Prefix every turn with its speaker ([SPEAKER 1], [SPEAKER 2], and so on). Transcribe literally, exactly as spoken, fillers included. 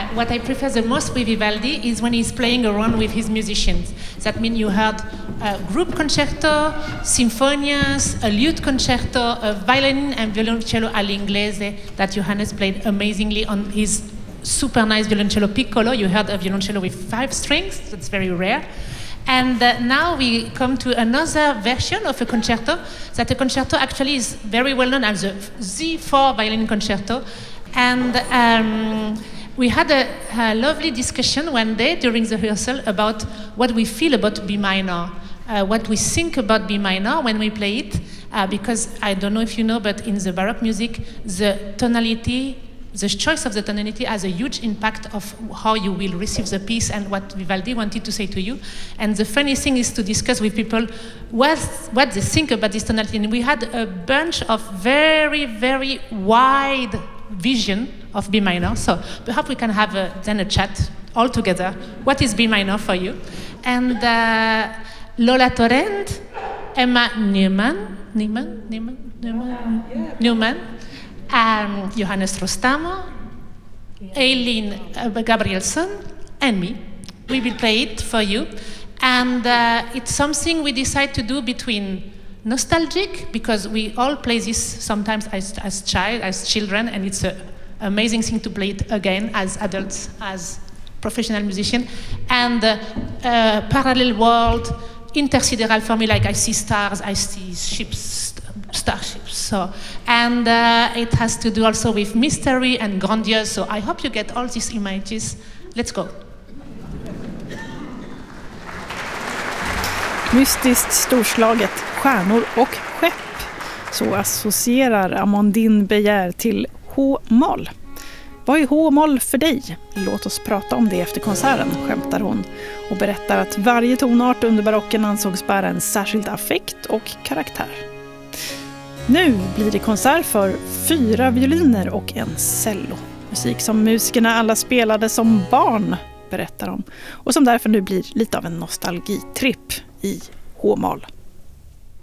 [SPEAKER 1] what I prefer the most with Vivaldi is when he's playing around with his musicians. That means you heard a group concerto, sinfonias, a lute concerto, a violin and violoncello all'inglese that Johannes played amazingly on his super nice violoncello piccolo. You heard a violoncello with five strings. That's very rare. And uh, now we come to another version of a concerto. That a concerto actually is very well known as the Z four violin concerto. And um, we had a, a lovely discussion one day during the rehearsal about what we feel about B minor, uh, what we think about B minor when we play it. Uh, because I don't know if you know, but in the Baroque music, the tonality, the choice of the tonality has a huge impact of how you will receive the piece and what Vivaldi wanted to say to you. And the funny thing is to discuss with people what, what they think about this tonality. And we had a bunch of very, very wide vision of B minor. So perhaps we can have a, then a chat all together. What is B minor for you? And uh, Lola Torrent, Emma Newman, Newman, Newman, Newman, Newman, um, Johannes Rostamo, Eileen uh, Gabrielson, and me. We will play it for you. And uh, it's something we decide to do between nostalgic, because we all play this sometimes as, as child, as children, and it's an amazing thing to play it again as adults, as professional musician, and uh, uh, parallel world, intersideral for me, like I see stars, I see ships, starships. So, and uh, it has to do also with mystery and grandiose. So I hope you get all these images. Let's go.
[SPEAKER 2] Mystiskt, storslaget, stjärnor och skepp. Så associerar Amandine Beyer till H-moll. Vad är H-moll för dig? Låt oss prata om det efter konserten, skämtar hon. Och berättar att varje tonart under barocken ansågs bära en särskild affekt och karaktär. Nu blir det konsert för fyra violiner och en cello. Musik som musikerna alla spelade som barn, berättar de. Och som därför nu blir lite av en nostalgitripp i H-moll.